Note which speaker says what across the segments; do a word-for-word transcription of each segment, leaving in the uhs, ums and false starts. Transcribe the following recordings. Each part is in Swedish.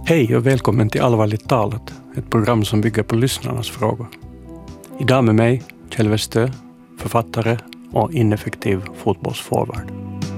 Speaker 1: Hej och välkommen till Allvarligt talat, ett program som bygger på lyssnarnas frågor. Idag med mig, Kjell Westö, författare och ineffektiv fotbollsforward.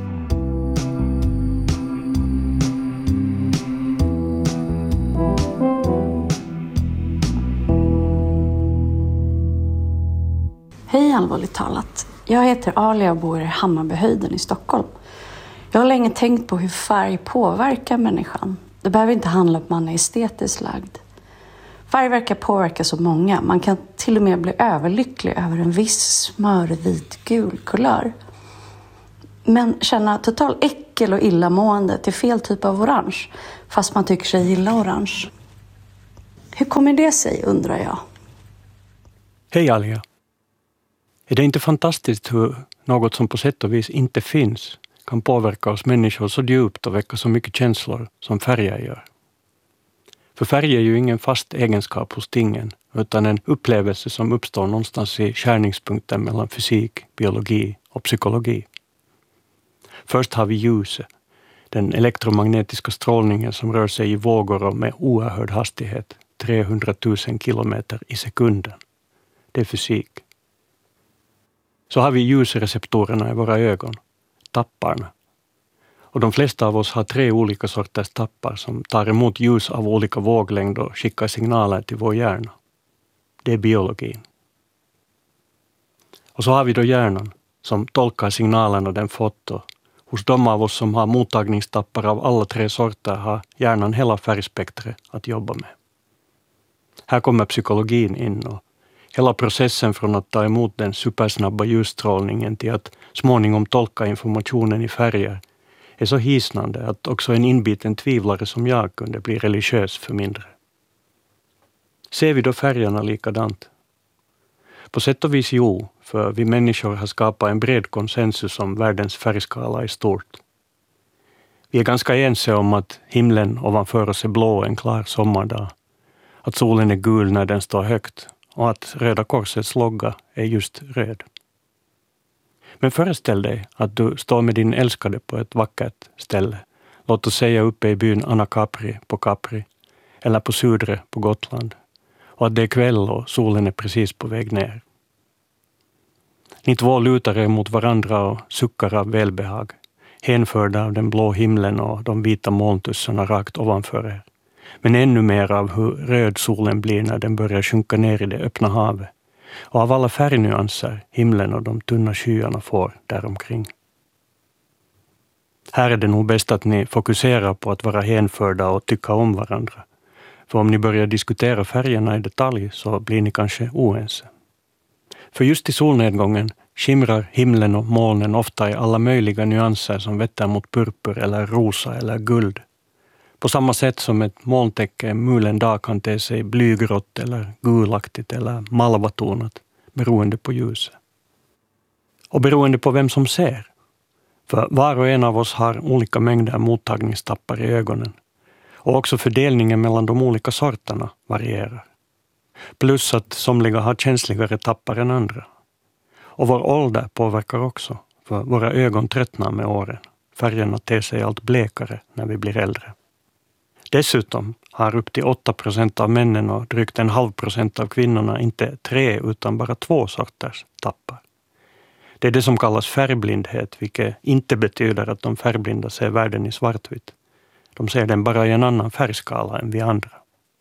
Speaker 2: Hej Allvarligt talat. Jag heter Alia och bor i Hammarbyhöjden i Stockholm. Jag har länge tänkt på hur färg påverkar människan. Det behöver inte handla om att man är estetiskt lagd. Färg verkar påverka så många. Man kan till och med bli överlycklig över en viss smörvit gul kulör. Men känna total äckel och illamående till fel typ av orange. Fast man tycker sig gilla orange. Hur kommer det sig, undrar jag?
Speaker 1: Hej Alia. Är det inte fantastiskt hur något som på sätt och vis inte finns kan påverka oss människor så djupt och väcka så mycket känslor som färger gör? För färg är ju ingen fast egenskap hos tingen, utan en upplevelse som uppstår någonstans i skärningspunkten mellan fysik, biologi och psykologi. Först har vi ljuset, den elektromagnetiska strålningen som rör sig i vågor och med oerhörd hastighet, trehundratusen kilometer i sekunden. Det är fysik. Så har vi ljusreceptorerna i våra ögon, tapparna. Och de flesta av oss har tre olika sorters tappar som tar emot ljus av olika våglängd och skickar signaler till vår hjärna. Det är biologin. Och så har vi då hjärnan som tolkar signalerna den fått, och hos de av oss som har mottagningstappar av alla tre sorter har hjärnan hela färgspektret att jobba med. Här kommer psykologin in, och hela processen från att ta emot den supersnabba ljusstrålningen till att småningom tolka informationen i färger är så hisnande att också en inbiten tvivlare som jag kunde bli religiös för mindre. Ser vi då färgerna likadant? På sätt och vis jo, för vi människor har skapat en bred konsensus om världens färgskala i stort. Vi är ganska ense om att himlen ovanför oss är blå en klar sommardag, att solen är gul när den står högt och att Röda korsets logga är just röd. Men föreställ dig att du står med din älskade på ett vackert ställe. Låt oss säga uppe i byn Anacapri på Capri eller på Sudre på Gotland. Och att det är kväll och solen är precis på väg ner. Ni två lutar er mot varandra och suckar av välbehag. Hänförda av den blå himlen och de vita molntussarna rakt ovanför er. Men ännu mer av hur röd solen blir när den börjar sjunka ner i det öppna havet. Och av alla färgnyanser himlen och de tunna skyarna får däromkring. Här är det nog bäst att ni fokuserar på att vara hänförda och tycka om varandra. För om ni börjar diskutera färgerna i detalj så blir ni kanske oense. För just i solnedgången skimrar himlen och molnen ofta i alla möjliga nyanser som vetter mot purpur eller rosa eller guld. På samma sätt som ett molntäcke en mulen dag kan te sig blygrått eller gulaktigt eller malvatonat beroende på ljuset. Och beroende på vem som ser. För var och en av oss har olika mängder mottagningstappar i ögonen. Och också fördelningen mellan de olika sorterna varierar. Plus att somliga har känsligare tappar än andra. Och vår ålder påverkar också, för våra ögon tröttnar med åren. Färgerna ter sig allt blekare när vi blir äldre. Dessutom har upp till åtta procent av männen och drygt en halv procent av kvinnorna inte tre utan bara två sorters tappar. Det är det som kallas färgblindhet, vilket inte betyder att de färgblinda ser världen i svartvitt. De ser den bara i en annan färgskala än vi andra.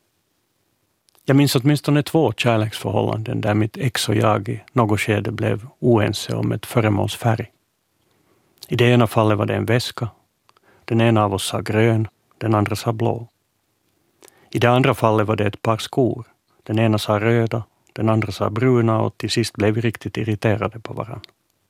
Speaker 1: Jag minns åtminstone två kärleksförhållanden där mitt ex och jag i något skede blev oense om ett föremåls färg. I det ena fallet var det en väska. Den ena av oss sa grön. Den andra sa blå. I det andra fallet var det ett par skor. Den ena sa röda, den andra sa bruna och till sist blev vi riktigt irriterade på varandra.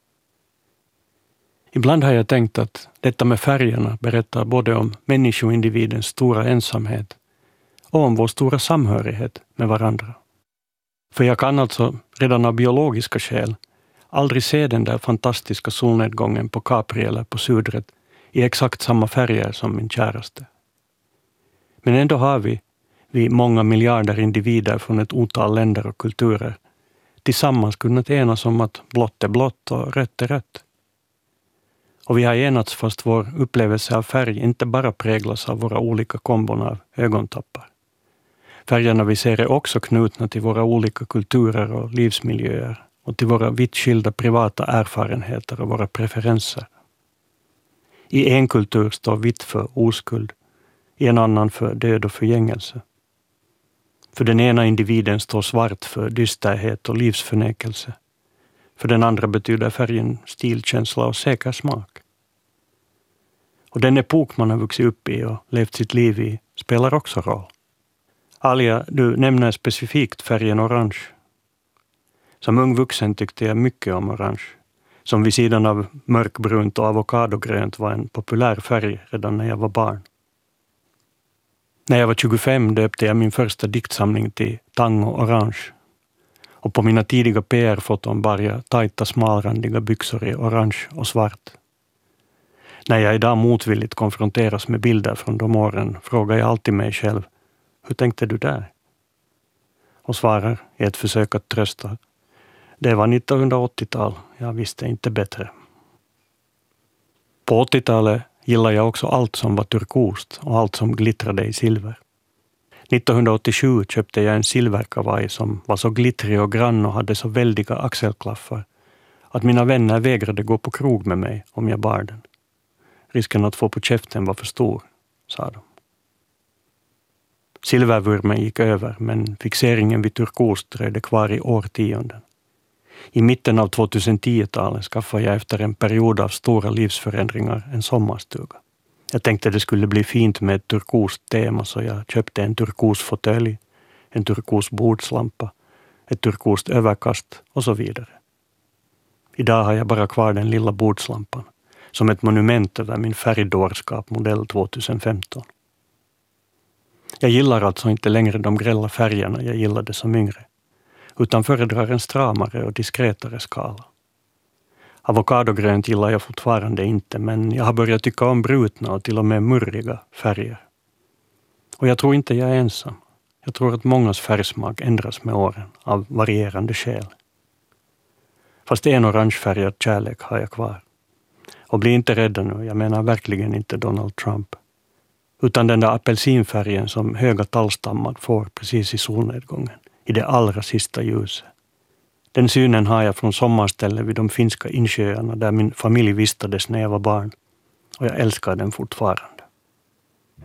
Speaker 1: Ibland har jag tänkt att detta med färgerna berättar både om människoindividens stora ensamhet och om vår stora samhörighet med varandra. För jag kan alltså redan av biologiska skäl aldrig se den där fantastiska solnedgången på Capri eller på Sudret i exakt samma färger som min käraste. Men ändå har vi, vi många miljarder individer från ett otal länder och kulturer, tillsammans kunnat enas om att blått är blått och rött är rött. Och vi har enats fast vår upplevelse av färg inte bara präglas av våra olika kombon av ögontappar. Färgerna vi ser är också knutna till våra olika kulturer och livsmiljöer och till våra vitt skilda privata erfarenheter och våra preferenser. I en kultur står vitt för oskuld, i en annan för död och förgängelse. För den ena individen står svart för dysterhet och livsförnekelse. För den andra betyder färgen stilkänsla och säker smak. Och den epok man har vuxit upp i och levt sitt liv i spelar också roll. Alia, du nämner specifikt färgen orange. Som ung vuxen tyckte jag mycket om orange, som vid sidan av mörkbrunt och avokadogrönt var en populär färg redan när jag var barn. När jag var tjugofem döpte jag min första diktsamling till Tango Orange. Och på mina tidiga P R-foton bar jag tajta smalrandiga byxor i orange och svart. När jag idag motvilligt konfronteras med bilder från de åren frågar jag alltid mig själv, hur tänkte du där? Och svarar i ett försök att trösta, det var nittonhundraåttiotal, jag visste inte bättre. På åttiotalet gillade jag också allt som var turkost och allt som glittrade i silver. nittonhundraåttiosju köpte jag en silverkavaj som var så glittrig och grann och hade så väldiga axelklaffar att mina vänner vägrade gå på krog med mig om jag bar den. Risken att få på käften var för stor, sa de. Silvervurmen gick över, men fixeringen vid turkost dröjde kvar i årtionden. I mitten av tjugohundratalet skaffade jag efter en period av stora livsförändringar en sommarstuga. Jag tänkte det skulle bli fint med ett turkost tema, så jag köpte en turkos fåtölj, en turkos bordslampa, ett turkost överkast och så vidare. Idag har jag bara kvar den lilla bordslampan, som ett monument över min färgdårskap modell tjugohundrafemton. Jag gillar alltså inte längre de grälla färgerna jag gillade som yngre, utan föredrar en stramare och diskretare skala. Avokadogrönt gillar jag fortfarande inte, men jag har börjat tycka om brutna och till och med murriga färger. Och jag tror inte jag är ensam. Jag tror att mångas färgsmak ändras med åren av varierande skäl. Fast en orangefärgad kärlek har jag kvar. Och bli inte rädda nu, jag menar verkligen inte Donald Trump. Utan den där apelsinfärgen som höga tallstammar får precis i solnedgången, i det allra sista ljuset. Den synen har jag från sommarstället vid de finska insjöarna där min familj vistades när jag var barn. Och jag älskar den fortfarande.